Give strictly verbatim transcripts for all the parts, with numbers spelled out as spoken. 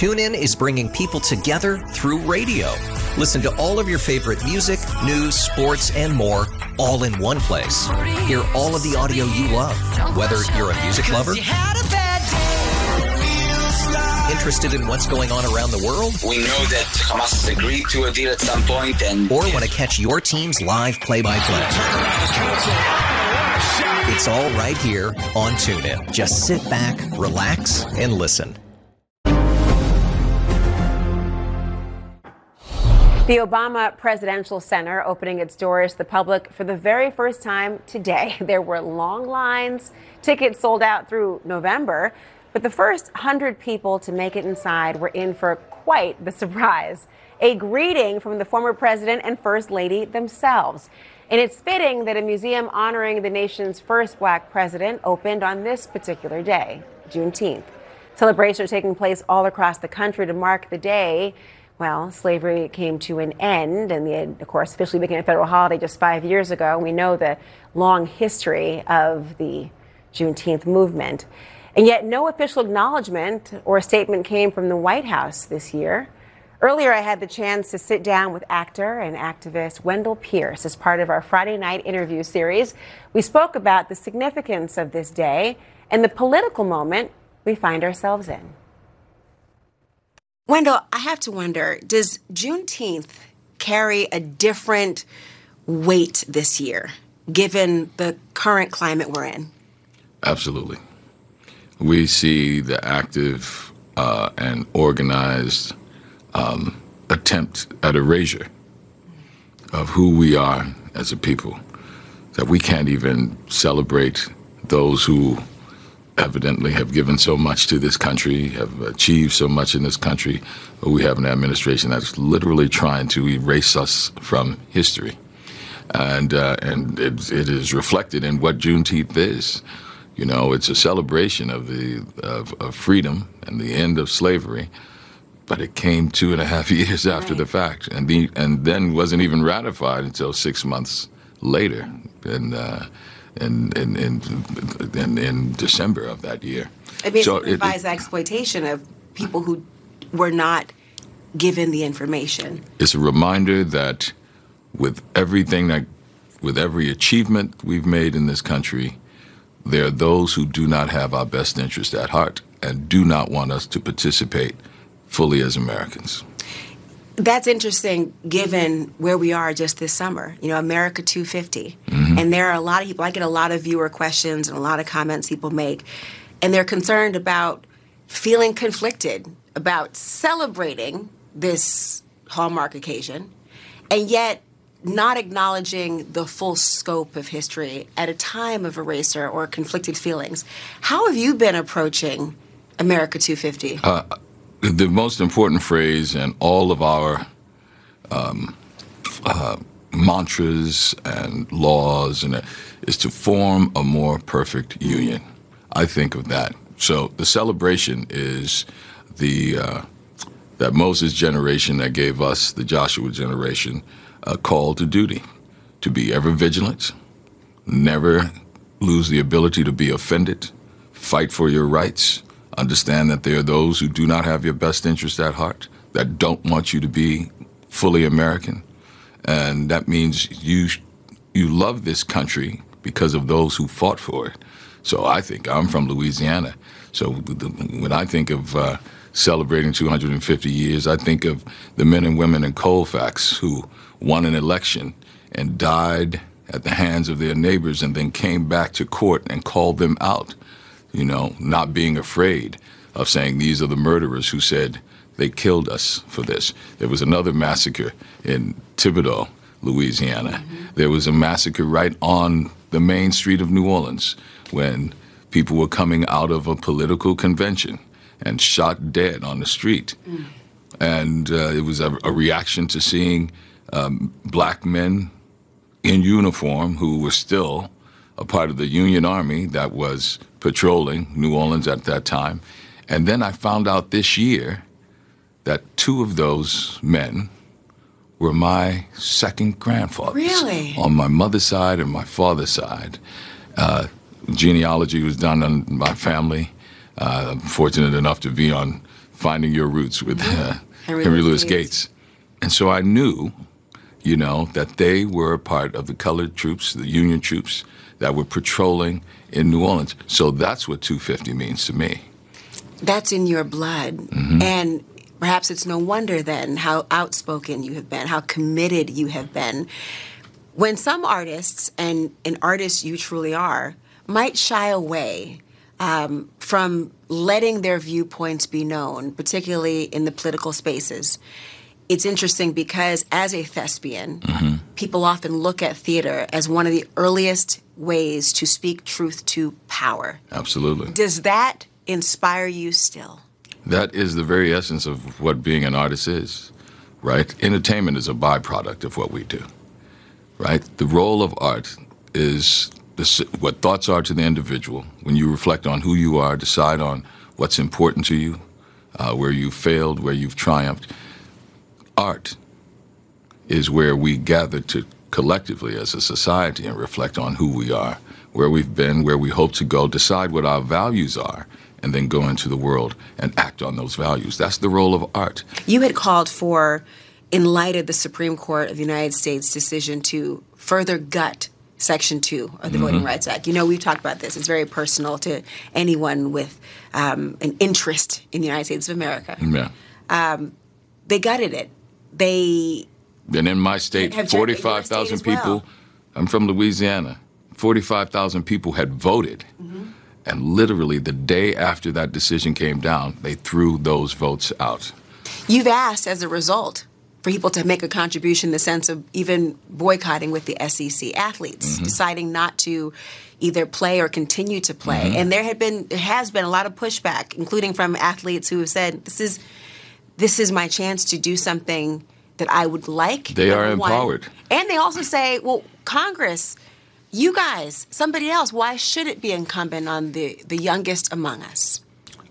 TuneIn is bringing people together through radio. Listen to all of your favorite music, news, sports, and more, all in one place. Hear all of the audio you love, whether you're a music lover, interested in what's going on around the world, we know that Hamas has agreed to a deal at some point, and or want to catch your team's live play-by-play. It's all right here on TuneIn. Just sit back, relax, and listen. The Obama Presidential Center opening its doors to the public for the very first time today. There were long lines, tickets sold out through November, but the first one hundred people to make it inside were in for quite the surprise. A greeting from the former president and first lady themselves. And it's fitting that a museum honoring the nation's first black president opened on this particular day, Juneteenth. Celebrations are taking place all across the country to mark the day. Well, slavery came to an end, and the, of course, officially became a federal holiday just five years ago. We know the long history of the Juneteenth movement. And yet no official acknowledgement or statement came from the White House this year. Earlier, I had the chance to sit down with actor and activist Wendell Pierce as part of our Friday night interview series. We spoke about the significance of this day and the political moment we find ourselves in. Wendell, I have to wonder, does Juneteenth carry a different weight this year, given the current climate we're in? Absolutely. We see the active uh, and organized um, attempt at erasure of who we are as a people, that we can't even celebrate those who evidently have given so much to this country, have achieved so much in this country, but we have an administration that's literally trying to erase us from history. And uh, and it, it is reflected in what Juneteenth is. You know, it's a celebration of the of, of freedom and the end of slavery, but it came two and a half years after right. the fact, and the and then wasn't even ratified until six months later. And uh, In in, in in in December of that year. It basically so provides the exploitation of people who were not given the information. It's a reminder that with everything that, with every achievement we've made in this country, there are those who do not have our best interest at heart and do not want us to participate fully as Americans. That's interesting, given where we are just this summer. You know, America two fifty. Mm-hmm. And there are a lot of people, I get a lot of viewer questions and a lot of comments people make, and they're concerned about feeling conflicted about celebrating this hallmark occasion, and yet not acknowledging the full scope of history at a time of erasure or conflicted feelings. How have you been approaching America two fifty? Uh, The most important phrase in all of our um, uh, mantras and laws and uh, is to form a more perfect union. I think of that. So the celebration is the uh, that Moses generation that gave us, the Joshua generation, a call to duty, to be ever vigilant, never lose the ability to be offended, fight for your rights. Understand that there are those who do not have your best interest at heart, that don't want you to be fully American. And that means you you love this country because of those who fought for it. So I think, I'm from Louisiana, so the, when I think of uh, celebrating two hundred fifty years, I think of the men and women in Colfax who won an election and died at the hands of their neighbors and then came back to court and called them out. You know, not being afraid of saying these are the murderers who said they killed us for this. There was another massacre in Thibodaux, Louisiana. Mm-hmm. There was a massacre right on the main street of New Orleans when people were coming out of a political convention and shot dead on the street. Mm. And uh, it was a, a reaction to seeing um, black men in uniform who were still a part of the Union Army that was patrolling New Orleans at that time. And then I found out this year that two of those men were my second grandfathers. Really? On my mother's side and my father's side. Uh, genealogy was done on my family. Uh, I'm fortunate enough to be on Finding Your Roots with uh, Henry, Henry Louis Louis Gates. Gates. And so I knew, you know, that they were a part of the colored troops, the Union troops that were patrolling in New Orleans. So that's what two fifty means to me. That's in your blood. Mm-hmm. And perhaps it's no wonder then how outspoken you have been, how committed you have been. When some artists, and, and artists you truly are, might shy away um, from letting their viewpoints be known, particularly in the political spaces, it's interesting because as a thespian, mm-hmm. people often look at theater as one of the earliest ways to speak truth to power. Absolutely. Does that inspire you still? That is the very essence of what being an artist is, right? Entertainment is a byproduct of what we do, right? The role of art is the, what thoughts are to the individual. When you reflect on who you are, decide on what's important to you, uh, where you failed, where you've triumphed. Art is where we gather to collectively as a society and reflect on who we are, where we've been, where we hope to go, decide what our values are, and then go into the world and act on those values. That's the role of art. You had called for, in light of the Supreme Court of the United States decision to further gut Section two of the Mm-hmm. Voting Rights Act. You know, we've talked about this. It's very personal to anyone with um, an interest in the United States of America. Yeah. Um, they gutted it. They And in my state, have checked forty-five your thousand state as people, well. I'm from Louisiana, forty-five thousand people had voted. Mm-hmm. And literally the day after that decision came down, they threw those votes out. You've asked, as a result, for people to make a contribution in the sense of even boycotting with the S E C athletes, Mm-hmm. deciding not to either play or continue to play. Mm-hmm. And there had been, there has been a lot of pushback, including from athletes who have said, "This is, this is my chance to do something that I would like." They are number one. empowered. And they also say, "Well, Congress, you guys, somebody else, why should it be incumbent on the, the youngest among us?"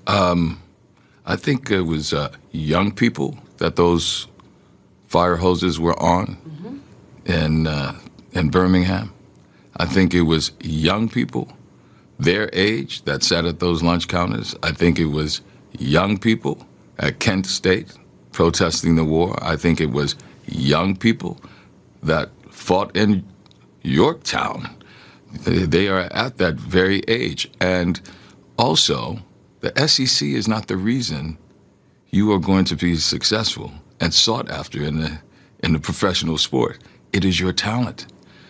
Um, I think it was uh, young people that those fire hoses were on Mm-hmm. in uh, in Birmingham. I think it was young people, their age, that sat at those lunch counters. I think it was young people at Kent State protesting the war. I think it was young people that fought in Yorktown. They, they are at that very age. And also, the S E C is not the reason you are going to be successful and sought after in the in the professional sport. It is your talent.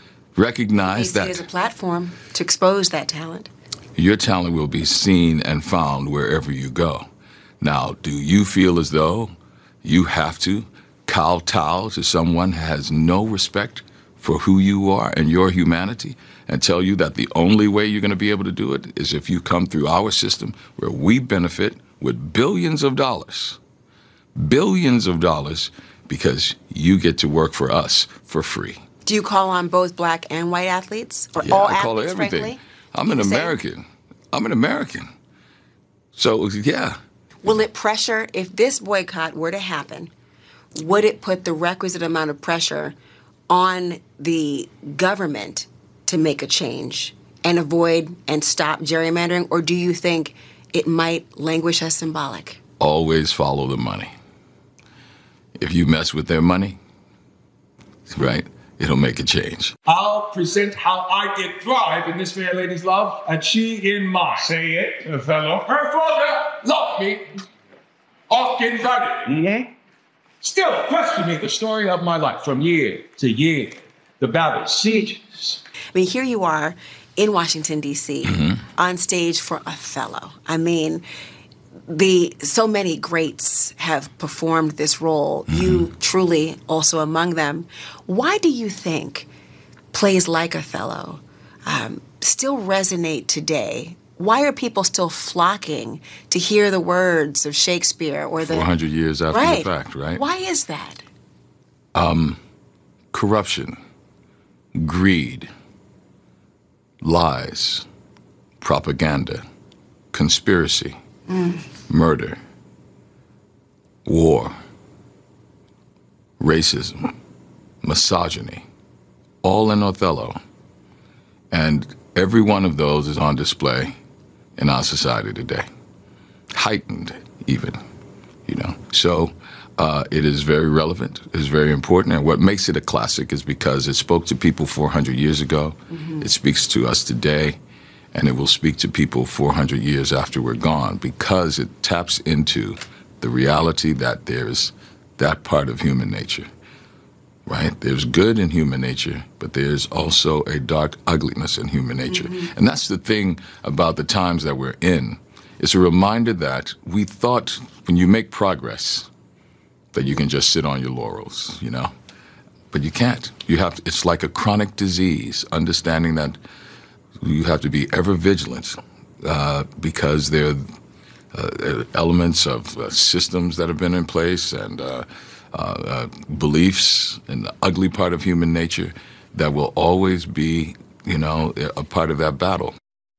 Recognize They see that it as a platform to expose that talent. your talent will be seen and found wherever you go. Now, do you feel as though you have to kowtow to someone who has no respect for who you are and your humanity and tell you that the only way you're going to be able to do it is if you come through our system where we benefit with billions of dollars, billions of dollars, because you get to work for us for free? Do you call on both black and white athletes, or Yeah, all I call it athletes, everything. frankly? I'm an You say- American. I'm an American. So, yeah. Will it pressure, if this boycott were to happen, would it put the requisite amount of pressure on the government to make a change and avoid and stop gerrymandering? Or do you think it might languish as symbolic? Always follow the money. If you mess with their money, right, it'll make a change. I'll present how I did thrive in this fair lady's love, and she in mine. Say it, fellow. Her father loved me, often doubted me. Mm-hmm. Still questioning the story of my life from year to year. The battles, sieges. I mean, here you are in Washington, D C, Mm-hmm. on stage for Othello. I mean, the so many greats have performed this role. Mm-hmm. You truly also among them. Why do you think plays like Othello um, still resonate today? Why are people still flocking to hear the words of Shakespeare or the four hundred years after right? the fact, right? Why is that? Corruption, greed, lies, propaganda, conspiracy, murder, war, racism, misogyny, all in Othello. And every one of those is on display in our society today. Heightened, even, So uh, it is very relevant, it is very important. And what makes it a classic is because it spoke to people four hundred years ago. Mm-hmm. It speaks to us today, and it will speak to people four hundred years after we're gone, because it taps into the reality that there's that part of human nature, right? There's good in human nature, but there's also a dark ugliness in human nature. Mm-hmm. And that's the thing about the times that we're in. It's a reminder that we thought when you make progress that you can just sit on your laurels, you know? But you can't. You have to, it's like a chronic disease, understanding that you have to be ever vigilant uh, because there are uh, elements of uh, systems that have been in place and uh, uh, uh, beliefs in the ugly part of human nature that will always be, you know, a part of that battle.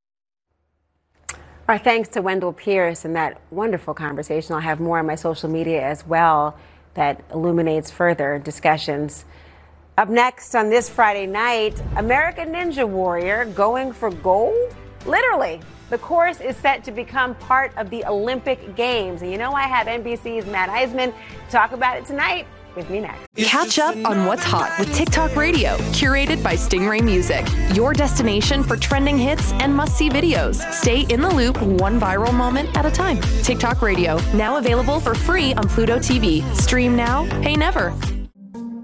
Our thanks to Wendell Pierce and that wonderful conversation. I'll have more on my social media as well that illuminates further discussions. Up next on this Friday night, American Ninja Warrior going for gold? Literally. The course is set to become part of the Olympic Games. And you know I have N B C's Matt Eisman talk about it tonight. With me next. Catch up on what's hot with TikTok Radio, curated by Stingray Music. Your destination for trending hits and must-see videos. Stay in the loop, one viral moment at a time. TikTok Radio, now available for free on Pluto T V. Stream now, pay never.